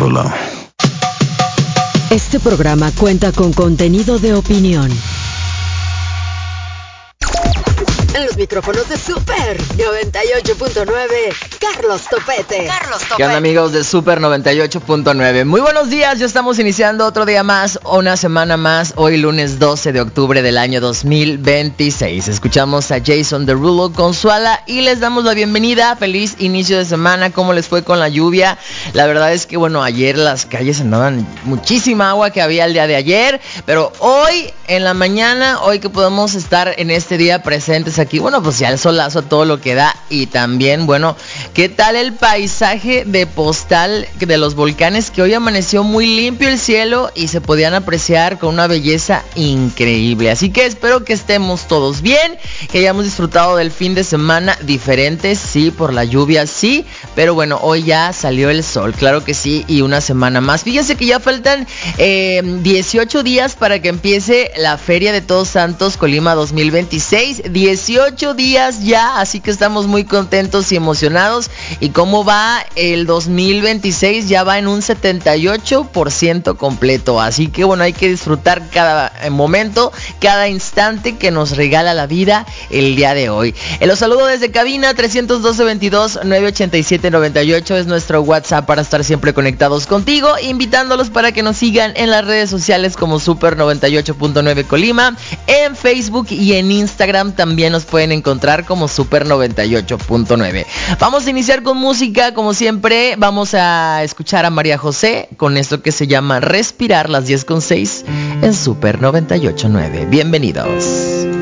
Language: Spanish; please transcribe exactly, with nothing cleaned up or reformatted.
lado. Este programa cuenta con contenido de opinión. En los micrófonos de Super noventa y ocho punto nueve, Carlos Topete. Carlos Topete. ¿Qué onda, amigos de Super noventa y ocho punto nueve? Muy buenos días, ya estamos iniciando otro día más, una semana más, hoy lunes doce de octubre del año dos mil veintiséis. Escuchamos a Jason Derulo con Suala y les damos la bienvenida. Feliz inicio de semana. ¿Cómo les fue con la lluvia? La verdad es que, bueno, ayer las calles andaban muchísima agua que había el día de ayer, pero hoy en la mañana, hoy que podemos estar en este día presentes aquí, bueno, pues ya el solazo a todo lo que da. Y también, bueno, ¿qué tal el paisaje de postal de los volcanes? Que hoy amaneció muy limpio el cielo y se podían apreciar con una belleza increíble. Así que espero que estemos todos bien, que hayamos disfrutado del fin de semana diferente, sí, por la lluvia, sí, pero bueno, hoy ya salió el sol, claro que sí, y una semana más. Fíjense que ya faltan eh, dieciocho días para que empiece la Feria de Todos Santos Colima dos mil veintiséis. dieciocho días ya, así que estamos muy contentos y emocionados. ¿Y cómo va el dos mil veintiséis? Ya va en un setenta y ocho por ciento completo, así que bueno, hay que disfrutar cada momento, cada instante que nos regala la vida el día de hoy. Eh, los saludo desde cabina. Trescientos doce, veintidós, novecientos ochenta y siete, noventa y ocho es nuestro WhatsApp para estar siempre conectados contigo, invitándolos para que nos sigan en las redes sociales como Super noventa y ocho punto nueve Colima, en Facebook y en Instagram también nos pueden encontrar como Super noventa y ocho punto nueve. Vamos a iniciar con música, como siempre. Vamos a escuchar a María José con esto que se llama Respirar, las diez con seis en Super noventa y ocho punto nueve. Bienvenidos.